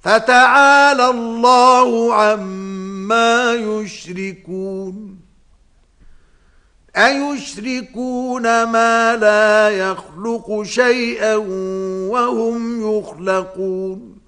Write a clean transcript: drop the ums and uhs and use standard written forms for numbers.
فتعالى الله عما يشركون أيشركون ما لا يخلق شيئا وهم يخلقون